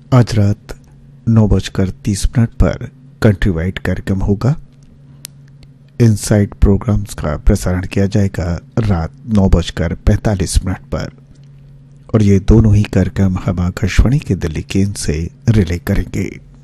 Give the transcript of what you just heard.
आज रात 9:30 पर कंट्री वाइड कार्यक्रम होगा। इनसाइड प्रोग्राम्स का प्रसारण किया जाएगा रात 9:45 पर और ये दोनों ही कार्यक्रम हम आकाशवाणी के दिल्ली केंद्र से रिले करेंगे।